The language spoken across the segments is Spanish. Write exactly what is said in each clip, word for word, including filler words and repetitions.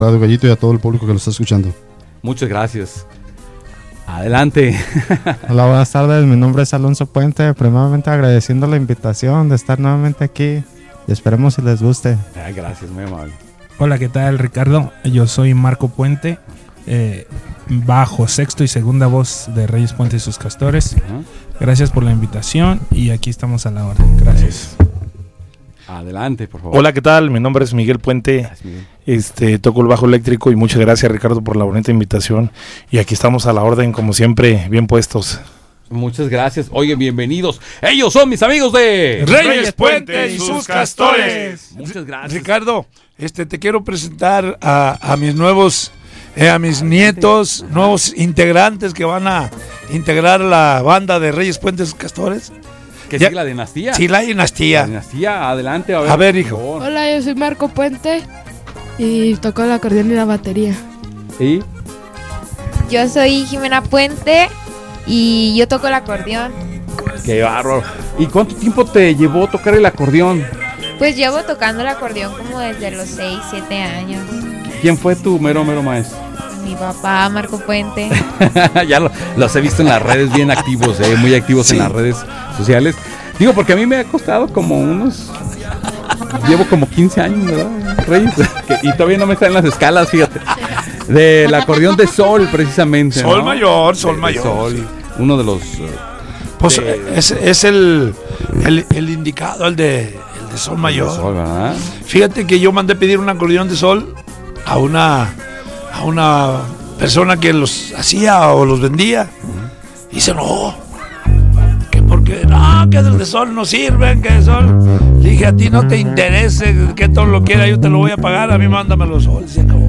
Radio Gallito y a todo el público que lo está escuchando. Muchas gracias. Adelante. Hola, buenas tardes. Mi nombre es Alonso Puente. Primeramente agradeciendo la invitación de estar nuevamente aquí y esperemos si les guste. Ay, gracias, muy amable. Hola, ¿qué tal, Ricardo? Yo soy Marco Puente, eh, bajo sexto y segunda voz de Reyes Puente y sus Castores. Uh-huh. Gracias por la invitación y aquí estamos a la orden. Gracias. Adelante, por favor. Hola, ¿qué tal? Mi nombre es Miguel Puente. Gracias, Miguel. Este, toco el bajo eléctrico y muchas gracias, Ricardo, por la bonita invitación. Y aquí estamos a la orden, como siempre, bien puestos. Muchas gracias. Oye, bienvenidos. Ellos son mis amigos de Reyes, Reyes Puente y sus Castores. Muchas gracias. Ricardo, este, te quiero presentar a, a mis nuevos, eh, a mis nietos, Ajá. nuevos integrantes que van a integrar la banda de Reyes Puente y sus Castores. ¿Que sigue la dinastía? Sí, la dinastía. La dinastía, adelante. A ver, a ver hijo. Hola, yo soy Marco Puente y toco el acordeón y la batería. ¿Y? Yo soy Jimena Puente y yo toco el acordeón. ¡Qué bárbaro! ¿Y cuánto tiempo te llevó tocar el acordeón? Pues llevo tocando el acordeón como desde los seis, siete años. ¿Quién fue tu mero, mero maestro? Mi papá, Marco Puente. Ya lo, los he visto en las redes bien activos, eh, muy activos sí. en las redes sociales. Digo, porque a mí me ha costado como unos... Llevo como quince años, ¿verdad, Reyes? Y todavía no me están en las escalas, fíjate. Del acordeón de sol, precisamente. Sol ¿no? mayor, sol de, mayor. De sol, sí. Uno de los... Uh, pues de... es, es el, el, el indicado, el de, el de sol mayor. De sol, ¿verdad? Fíjate que yo mandé pedir un acordeón de sol a una... a una persona que los hacía o los vendía. Uh-huh. Y dice, no, que porque no, que del de sol no sirven, que de sol. Le dije, a ti no te interese, que todo lo quiera, yo te lo voy a pagar, a mí mándamelo sol. Se acabó.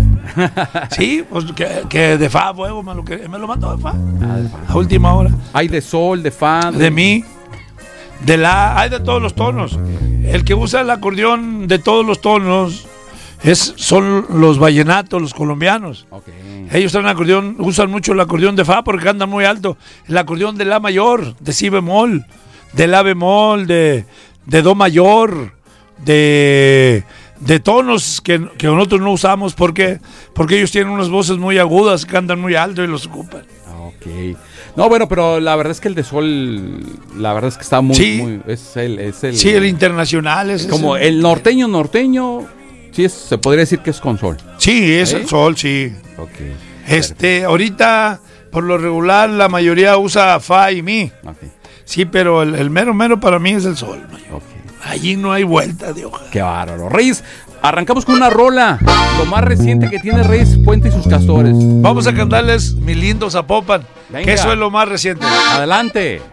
Sí, pues que, que de fa, fuego, me lo, que, me lo mandó de fa. Ah, de fa. A última hora. Hay de sol, de fa. De, de mí, de la, hay de todos los tonos. El que usa el acordeón de todos los tonos Es, son los vallenatos, los colombianos. Okay. Ellos traen acordeón, usan mucho el acordeón de fa porque andan muy alto. El acordeón de la mayor, de si bemol, de la bemol, de, de do mayor, de, de tonos que, que nosotros no usamos porque, porque ellos tienen unas voces muy agudas que andan muy alto y los ocupan. Ok. No, bueno, pero la verdad es que el de sol, la verdad es que está muy... Sí, muy, es el, es el, sí, el internacional. Es como ese. El norteño, norteño... Sí, es, se podría decir que es con sol. Sí, es ¿Eh? el sol, sí. Okay. Este, Perfecto. Ahorita, por lo regular, la mayoría usa fa y mi. Okay. Sí, pero el, el mero mero para mí es el sol. Okay. Allí no hay vuelta de hoja. Qué bárbaro. Reyes, arrancamos con una rola. Lo más reciente que tiene Reyes Puente y sus Castores. Vamos a cantarles Mi lindo Zapopan. Venga. Que eso es lo más reciente. Adelante.